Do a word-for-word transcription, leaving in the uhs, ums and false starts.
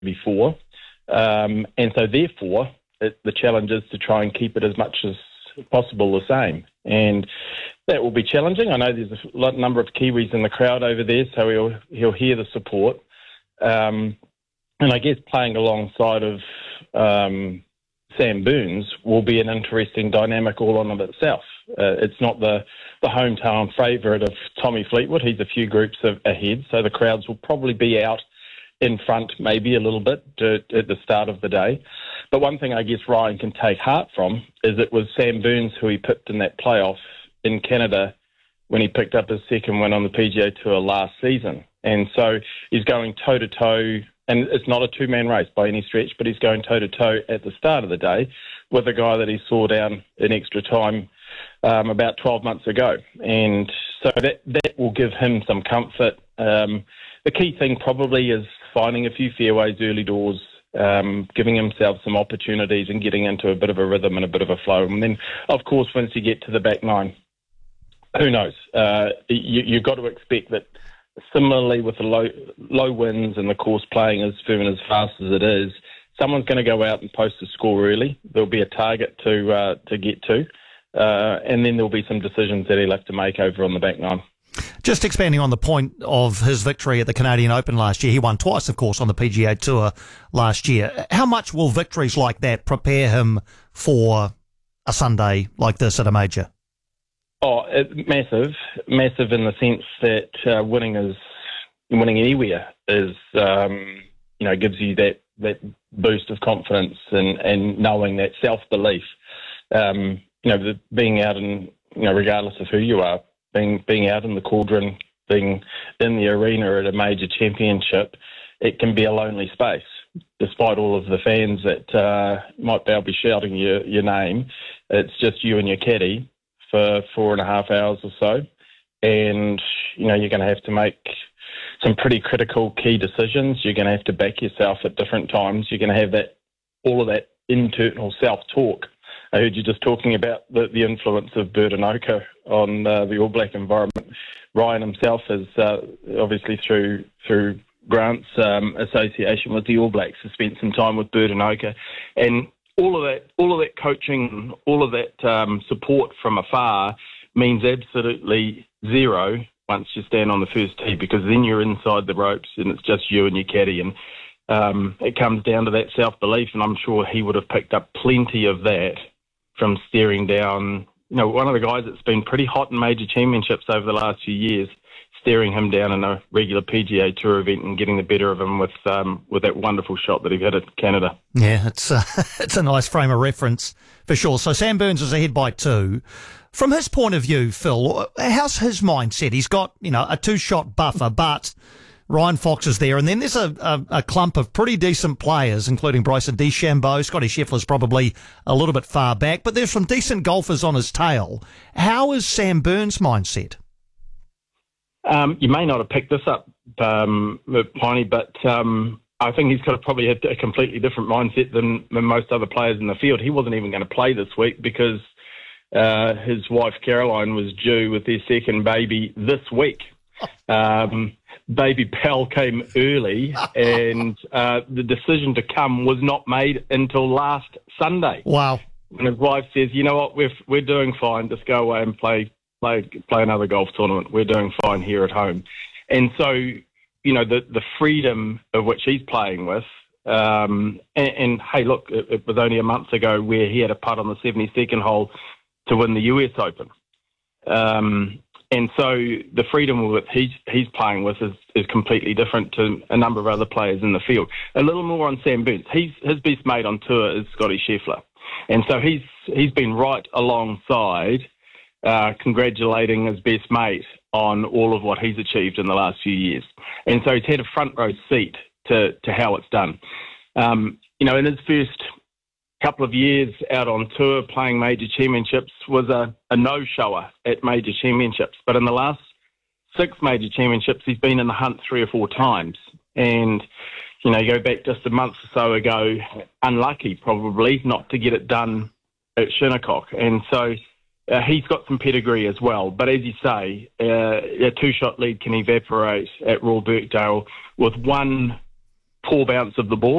before. Um, and so therefore, it, the challenge is to try and keep it as much as possible the same. And that will be challenging. I know there's a lot, number of Kiwis in the crowd over there, so he'll, he'll hear the support. Um, and I guess playing alongside of um, Sam Burns will be an interesting dynamic all on of itself. Uh, it's not the, the hometown favourite of Tommy Fleetwood. He's a few groups of, ahead, so the crowds will probably be out in front maybe a little bit to, at the start of the day. But one thing I guess Ryan can take heart from is it was Sam Burns who he picked in that playoff in Canada when he picked up his second win on the P G A Tour last season. And so he's going toe-to-toe, and it's not a two-man race by any stretch, but he's going toe-to-toe at the start of the day with a guy that he saw down in extra time um, about twelve months ago. And so that, that will give him some comfort. Um, the key thing probably is finding a few fairways early doors, um, giving himself some opportunities and getting into a bit of a rhythm and a bit of a flow. And then, of course, once you get to the back nine, who knows? Uh, you, you've got to expect that similarly with the low low winds and the course playing as firm and as fast as it is, someone's going to go out and post a score early. There'll be a target to uh, to get to, uh, and then there'll be some decisions that he'll have to make over on the back nine. Just expanding on the point of his victory at the Canadian Open last year, he won twice, of course, on the P G A Tour last year. How much will victories like that prepare him for a Sunday like this at a major? Oh, it, massive, massive in the sense that uh, winning is winning anywhere is um, you know gives you that, that boost of confidence and, and knowing that self belief. Um, you know, the, being out in you know regardless of who you are. Being being out in the cauldron, being in the arena at a major championship, it can be a lonely space. Despite all of the fans that uh, might be shouting your, your name, it's just you and your caddy for four and a half hours or so. And, you know, you're going to have to make some pretty critical key decisions. You're going to have to back yourself at different times. You're going to have that all of that internal self-talk. I heard you just talking about the, the influence of Burdenoka on uh, the All Black environment. Ryan himself is uh, obviously through through Grant's um, association with the All Blacks has spent some time with Burdenoka, and all of that, all of that coaching, all of that um, support from afar means absolutely zero once you stand on the first tee, because then you're inside the ropes and it's just you and your caddy, and um, it comes down to that self-belief, and I'm sure he would have picked up plenty of that from staring down, you know, one of the guys that's been pretty hot in major championships over the last few years, staring him down in a regular P G A Tour event and getting the better of him with um, with that wonderful shot that he hit at Canada. Yeah, it's uh, it's a nice frame of reference for sure. So Sam Burns is ahead by two. From his point of view, Phil, how's his mindset? He's got, you know, a two-shot buffer, but Ryan Fox is there, and then there's a, a, a clump of pretty decent players, including Bryson DeChambeau. Scotty Scheffler's probably a little bit far back, but there's some decent golfers on his tail. How is Sam Burns' mindset? Um, you may not have picked this up, um, Piney, but um, I think he's got probably a, a completely different mindset than, than most other players in the field. He wasn't even going to play this week because uh, his wife Caroline was due with their second baby this week. Um, baby Pal came early, and uh, the decision to come was not made until last Sunday. Wow! And his wife says, "You know what? We're we're doing fine. Just go away and play play play another golf tournament. We're doing fine here at home." And so, you know, the the freedom of which he's playing with. Um, and, and hey, look, it, it was only a month ago where he had a putt on the seventy-second hole to win the U S Open. Um, And so the freedom with he's he's playing with is, is completely different to a number of other players in the field. A little more on Sam Burns. He's his best mate on tour is Scotty Scheffler, and so he's he's been right alongside, uh, congratulating his best mate on all of what he's achieved in the last few years, and so he's had a front row seat to to how it's done. Um, you know, in his first couple of years out on tour playing major championships was a, a no-shower at major championships. But in the last six major championships, he's been in the hunt three or four times. And, you know, you go back just a month or so ago, unlucky probably not to get it done at Shinnecock. And so uh, he's got some pedigree as well. But as you say, uh, a two-shot lead can evaporate at Royal Birkdale with one poor bounce of the ball.